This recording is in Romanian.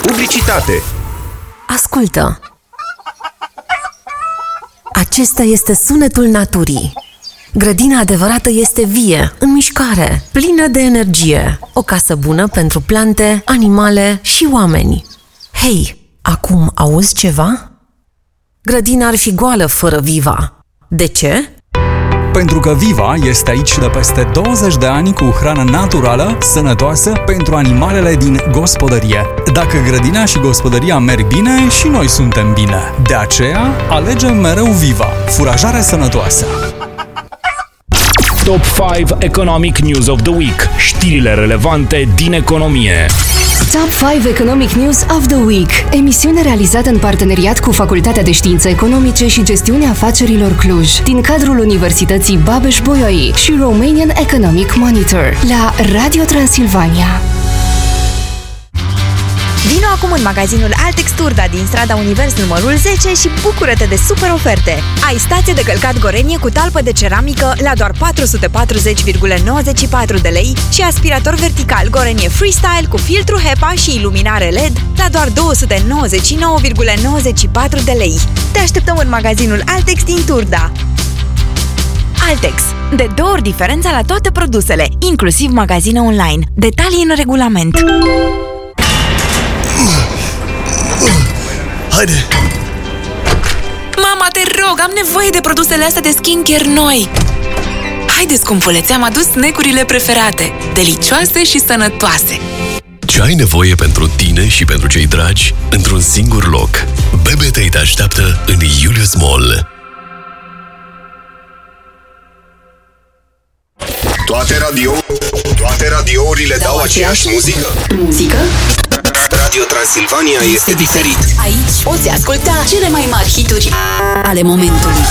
publicitate. Ascultă! Acesta este sunetul naturii. Grădina adevărată este vie, în mișcare, plină de energie. O casă bună pentru plante, animale și oameni. Hei, acum auzi ceva? Grădina ar fi goală fără Viva. De ce? Pentru că Viva este aici de peste 20 de ani cu hrană naturală, sănătoasă pentru animalele din gospodărie. Dacă grădina și gospodăria merg bine, și noi suntem bine. De aceea, alegem mereu Viva, furajare sănătoasă. Top 5 Economic News of the Week. Știrile relevante din economie. Top 5 Economic News of the Week. Emisiune realizată în parteneriat cu Facultatea de Științe Economice și Gestiunea Afacerilor Cluj, din cadrul Universității Babeș-Bolyai și Romanian Economic Monitor, la Radio Transilvania. Vino acum în magazinul Altex Turda din strada Univers numărul 10 și bucură-te de super oferte. Ai stație de călcat Gorenie cu talpă de ceramică la doar 440,94 de lei și aspirator vertical Gorenie Freestyle cu filtru HEPA și iluminare LED la doar 299,94 de lei. Te așteptăm în magazinul Altex din Turda. Altex. De 2 ori diferența la toate produsele, inclusiv magazine online. Detalii în regulament. Haide! Mama, te rog, am nevoie de produsele astea de skincare noi. Haide, scumpulețe, am adus snack-urile preferate, delicioase și sănătoase. Ce ai nevoie pentru tine și pentru cei dragi într-un singur loc. BBT te așteaptă în Julius Mall. Toate radiourile dau aceeași muzică. Muzică? Radio Transilvania este diferit. Aici poți asculta cele mai mari hituri ale momentului.